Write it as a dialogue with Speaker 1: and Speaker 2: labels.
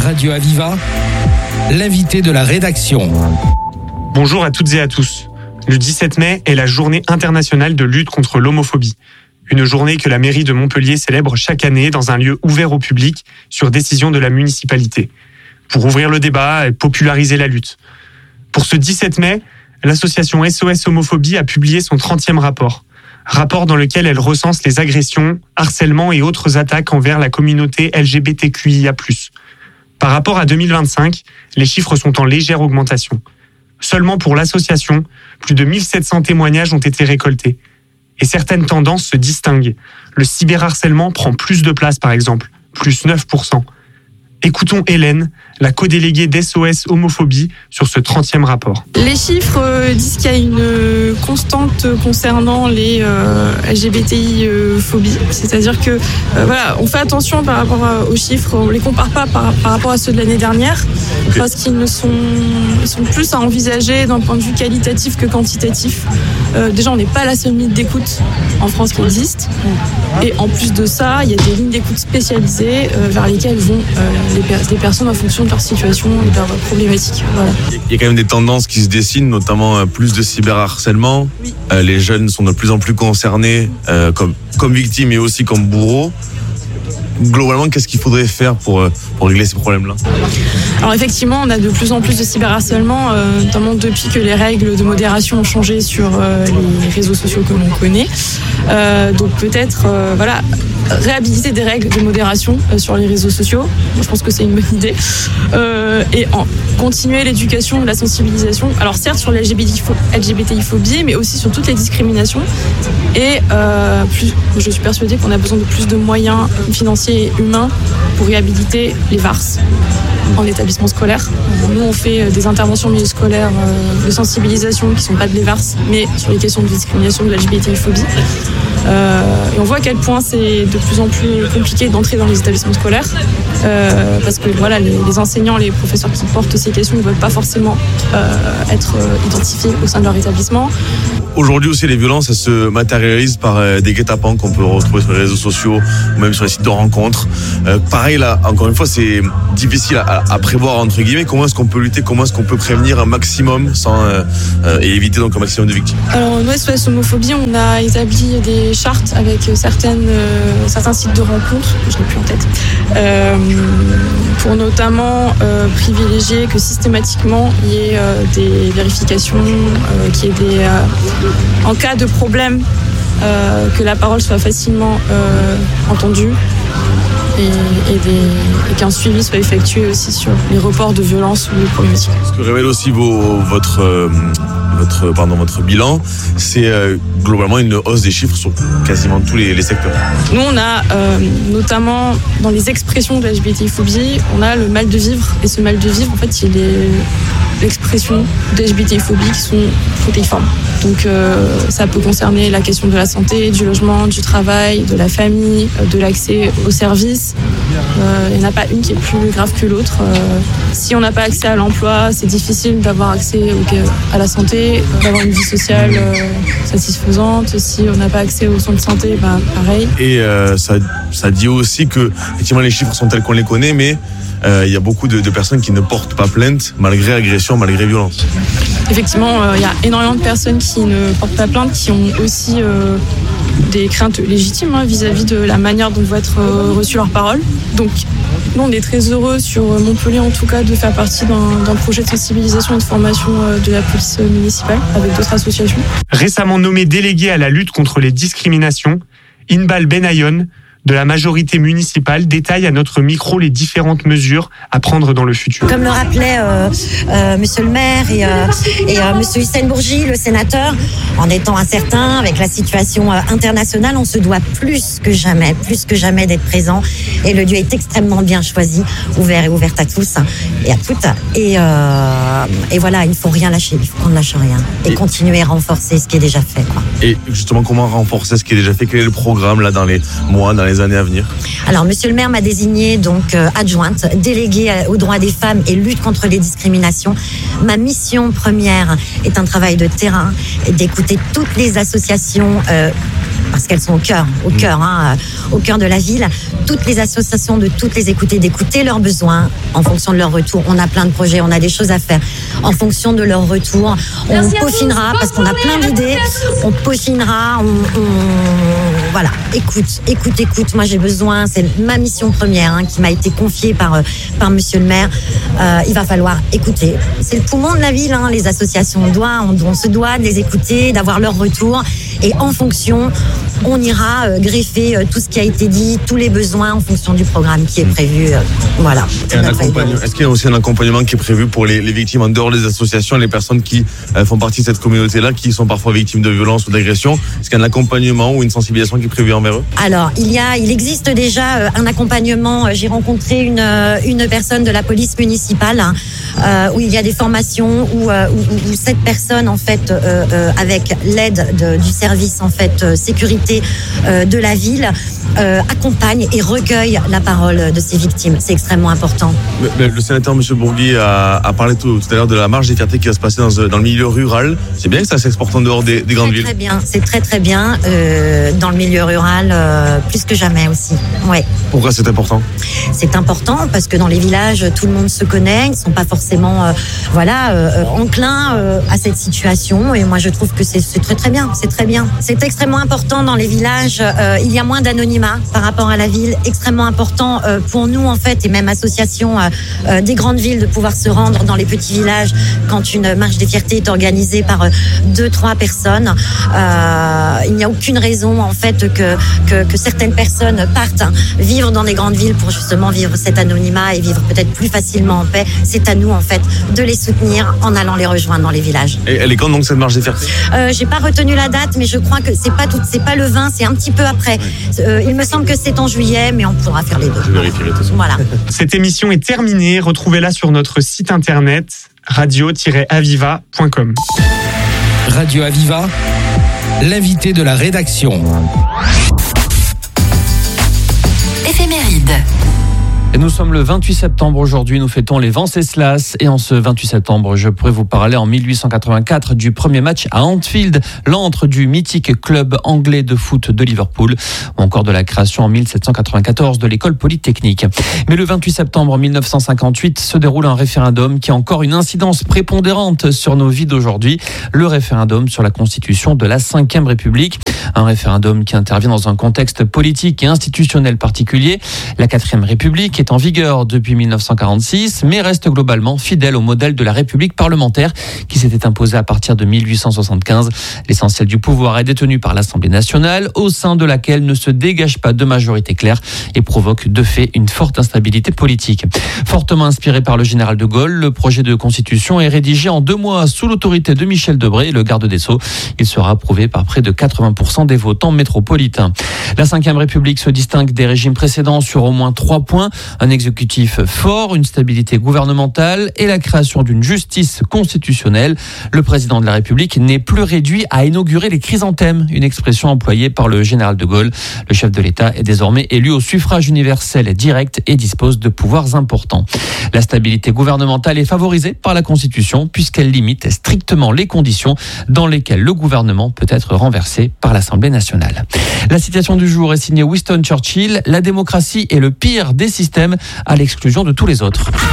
Speaker 1: Radio Aviva, l'invité de la rédaction.
Speaker 2: Bonjour à toutes et à tous. Le 17 mai est la journée internationale de lutte contre l'homophobie. Une journée que la mairie de Montpellier célèbre chaque année dans un lieu ouvert au public sur décision de la municipalité, pour ouvrir le débat et populariser la lutte. Pour ce 17 mai, l'association SOS Homophobie a publié son 30e rapport dans lequel elle recense les agressions, harcèlements et autres attaques envers la communauté LGBTQIA+. Par rapport à 2025, les chiffres sont en légère augmentation. Seulement pour l'association, plus de 1700 témoignages ont été récoltés. Et certaines tendances se distinguent. Le cyberharcèlement prend plus de place par exemple, plus 9%. Écoutons Hélène, la co-déléguée d'SOS Homophobie, sur ce 30e rapport.
Speaker 3: Les chiffres disent qu'il y a une constante concernant les LGBTI-phobies. C'est-à-dire que on fait attention par rapport aux chiffres, on ne les compare pas par rapport à ceux de l'année dernière, parce qu'ils sont plus à envisager d'un point de vue qualitatif que quantitatif. Déjà, on n'est pas la seule ligne d'écoute en France qui existe. Et en plus de ça, il y a des lignes d'écoute spécialisées vers lesquelles vont les personnes en fonction de leur situation et de leurs problématiques. Voilà.
Speaker 4: Il y a quand même des tendances qui se dessinent, notamment plus de cyberharcèlement. Oui. Les jeunes sont de plus en plus concernés comme victimes et aussi comme bourreaux. Globalement, qu'est-ce qu'il faudrait faire pour régler ces problèmes-là ?
Speaker 3: Alors effectivement, on a de plus en plus de cyberharcèlement, notamment depuis que les règles de modération ont changé sur les réseaux sociaux que l'on connaît. Donc peut-être réhabiliter des règles de modération sur les réseaux sociaux. Moi, je pense que c'est une bonne idée. Et continuer l'éducation et la sensibilisation. Alors certes sur l'LGBTI-phobie, mais aussi sur toutes les discriminations. Et je suis persuadée qu'on a besoin de plus de moyens financiers et humains pour réhabiliter les VARS en établissement scolaire. Nous, on fait des interventions milieu scolaire de sensibilisation qui ne sont pas de l'EVARS, mais sur les questions de discrimination de l'LGBTI-phobie. Et on voit à quel point c'est de plus en plus compliqué d'entrer dans les établissements scolaires parce que les enseignants, les professeurs qui portent ces questions ne veulent pas forcément être identifiés au sein de leur établissement.
Speaker 4: Aujourd'hui aussi, les violences, elles se matérialisent par des guet-apens qu'on peut retrouver sur les réseaux sociaux ou même sur les sites de rencontres. Pareil, là, encore une fois, c'est difficile à prévoir, entre guillemets. Comment est-ce qu'on peut lutter, comment est-ce qu'on peut prévenir un maximum et éviter donc un maximum de victimes ?
Speaker 3: Alors, nous, SOS Homophobie, on a établi des chartes avec certains sites de rencontres, que je n'ai plus en tête, pour notamment privilégier que systématiquement il y ait des vérifications, qu'il y ait en cas de problème, que la parole soit facilement entendue et qu'un suivi soit effectué aussi sur les reports de violence ou les problématiques.
Speaker 4: Ce que révèle aussi votre bilan, c'est globalement une hausse des chiffres sur quasiment tous les secteurs.
Speaker 3: Nous, on a notamment dans les expressions de la LGBTI-phobie, on a le mal de vivre. Et ce mal de vivre, en fait, il est l'expression des LGBTI-phobies qui sont protéiformes. Donc ça peut concerner la question de la santé, du logement, du travail, de la famille, de l'accès aux services. Il n'y en a pas une qui est plus grave que l'autre. Si on n'a pas accès à l'emploi, c'est difficile d'avoir accès à la santé, d'avoir une vie sociale satisfaisante. Si on n'a pas accès aux soins de santé, pareil.
Speaker 4: Et ça dit aussi que effectivement les chiffres sont tels qu'on les connaît, mais il y a beaucoup de personnes qui ne portent pas plainte malgré agression, malgré violence.
Speaker 3: Effectivement, il y a énormément de personnes qui ne portent pas plainte, qui ont aussi des craintes légitimes vis-à-vis de la manière dont vont être reçues leurs paroles. Donc, nous, on est très heureux sur Montpellier, en tout cas, de faire partie d'un projet de sensibilisation et de formation de la police municipale avec d'autres associations.
Speaker 2: Récemment nommé délégué à la lutte contre les discriminations, Inbal Benayon, de la majorité municipale, détaille à notre micro les différentes mesures à prendre dans le futur.
Speaker 5: Comme le rappelait monsieur le maire et monsieur Hussein Bourgi, le sénateur, en étant incertain avec la situation internationale, on se doit plus que jamais d'être présent. Et le lieu est extrêmement bien choisi, ouvert à tous et à toutes. Et voilà, il ne faut rien lâcher, il faut qu'on ne lâche rien. Et continuer à renforcer ce qui est déjà fait, quoi.
Speaker 4: Et justement, comment renforcer ce qui est déjà fait ? Quel est le programme là dans les mois, dans les années à venir ?
Speaker 5: Alors, monsieur le maire m'a désignée donc adjointe, déléguée aux droits des femmes et lutte contre les discriminations. Ma mission première est un travail de terrain, d'écouter toutes les associations parce qu'elles sont au cœur de la ville. Toutes les associations, de toutes les écouter, d'écouter leurs besoins en fonction de leur retour. On a plein de projets, on a des choses à faire. En fonction de leur retour, on peaufinera, parce qu'on a plein d'idées, on peaufinera, voilà, écoute. Moi, j'ai besoin, c'est ma mission première qui m'a été confiée par monsieur le maire. Il va falloir écouter. C'est le poumon de la ville, les associations. On se doit de les écouter, d'avoir leur retour. Et en fonction, on ira greffer tout ce qui a été dit, tous les besoins en fonction du programme qui est prévu. Voilà.
Speaker 4: Est-ce qu'il y a aussi un accompagnement qui est prévu pour les victimes en dehors des associations, les personnes qui font partie de cette communauté-là, qui sont parfois victimes de violences ou d'agressions? Est-ce qu'il y a un accompagnement ou une sensibilisation qui est prévue envers eux? Alors,
Speaker 5: il existe déjà un accompagnement. J'ai rencontré une personne de la police municipale où il y a des formations où cette personne, en fait, avec l'aide du service en fait sécurité de la ville, accompagne et recueille la parole de ces victimes. C'est extrêmement important.
Speaker 4: Le sénateur M. Bourgui a parlé tout à l'heure de la marche des fiertés qui va se passer dans le milieu rural. C'est bien que ça s'exporte en dehors des grandes villes.
Speaker 5: C'est très bien dans le milieu rural, plus que jamais aussi. Ouais.
Speaker 4: Pourquoi c'est important? C'est
Speaker 5: important parce que dans les villages, tout le monde se connaît, ils ne sont pas forcément enclins à cette situation. Et moi, je trouve que c'est très bien. C'est très bien. C'est extrêmement important dans les villages. Il y a moins d'anonymat par rapport à la ville. Extrêmement important pour nous, en fait, et même association des grandes villes, de pouvoir se rendre dans les petits villages quand une marche des fiertés est organisée par 2-3 personnes. Il n'y a aucune raison, en fait, que certaines personnes partent vivre dans des grandes villes pour justement vivre cet anonymat et vivre peut-être plus facilement en paix. C'est à nous, en fait, de les soutenir en allant les rejoindre dans les villages.
Speaker 4: Et elle est quand donc cette marche des fiertés?
Speaker 5: J'ai pas retenu la date, mais je crois que c'est pas le 20, c'est un petit peu après. Il me semble que c'est en juillet, mais on pourra faire les deux.
Speaker 4: Je vérifierai tout ça.
Speaker 5: Voilà.
Speaker 2: Cette émission est terminée. Retrouvez-la sur notre site internet radio-aviva.com.
Speaker 1: Radio Aviva, l'invité de la rédaction.
Speaker 6: Éphéméride.
Speaker 7: Et nous sommes le 28 septembre aujourd'hui, nous fêtons les Venceslas. Et en ce 28 septembre, je pourrais vous parler en 1884 du premier match à Anfield, l'antre du mythique club anglais de foot de Liverpool, ou encore de la création en 1794 de l'école polytechnique. Mais le 28 septembre 1958 se déroule un référendum qui a encore une incidence prépondérante sur nos vies d'aujourd'hui, le référendum sur la constitution de la Ve République. Un référendum qui intervient dans un contexte politique et institutionnel particulier. La 4e République est en vigueur depuis 1946, mais reste globalement fidèle au modèle de la République parlementaire qui s'était imposée à partir de 1875. L'essentiel du pouvoir est détenu par l'Assemblée nationale, au sein de laquelle ne se dégage pas de majorité claire et provoque de fait une forte instabilité politique. Fortement inspiré par le général de Gaulle, le projet de constitution est rédigé en 2 mois sous l'autorité de Michel Debré, le garde des Sceaux. Il sera approuvé par près de 80% des votants métropolitains. La Ve République se distingue des régimes précédents sur au moins 3 points. Un exécutif fort, une stabilité gouvernementale et la création d'une justice constitutionnelle. Le président de la République n'est plus réduit à inaugurer les chrysanthèmes, une expression employée par le général de Gaulle. Le chef de l'État est désormais élu au suffrage universel direct et dispose de pouvoirs importants. La stabilité gouvernementale est favorisée par la Constitution puisqu'elle limite strictement les conditions dans lesquelles le gouvernement peut être renversé par l'Assemblée nationale. La citation du jour est signée Winston Churchill. La démocratie est le pire des systèmes à l'exclusion de tous les autres.